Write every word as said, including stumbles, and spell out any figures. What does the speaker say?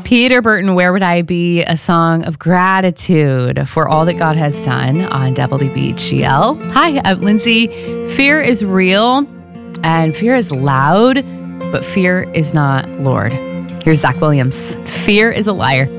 Peter Burton, Where Would I Be? A song of gratitude for all that God has done on W B G L. Hi, I'm Lindsay. Fear is real and fear is loud, but fear is not Lord. Here's Zach Williams. Fear is a liar.